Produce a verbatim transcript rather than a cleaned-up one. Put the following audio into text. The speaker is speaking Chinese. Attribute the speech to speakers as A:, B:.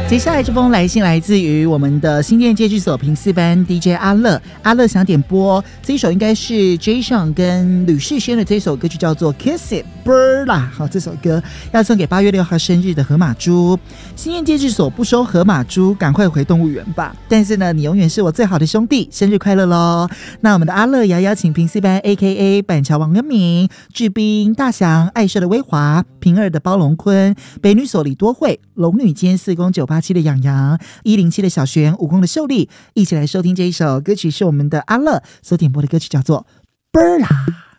A: 接下来这封来信来自于我们的新店戒治所评四班 D J 阿乐，阿乐想点播这一首应该是 Jason 跟吕世轩的这首歌曲，叫做 Kiss It Bird 啦。好，这首歌要送给八月六号生日的河马猪。新店戒治所不收河马猪，赶快回动物园吧。但是呢，你永远是我最好的兄弟，生日快乐咯。那我们的阿乐也要邀请评四班 A K A 板桥王恩明、志斌、大祥、爱社的威华、平二的包龙坤、北女所李多惠、龙女间四公九八七的养羊、一零七的小璇、武功的秀丽，一起来收听这一首歌曲，是我们的阿乐所点播的歌曲，叫做 Bird 啦。